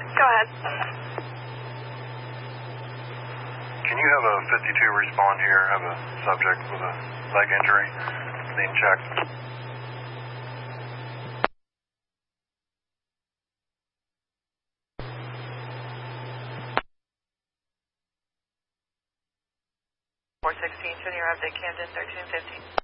Go ahead. Can you have a 52 respond here? Have a subject with a leg injury being checked. Should you have the Camden 1350?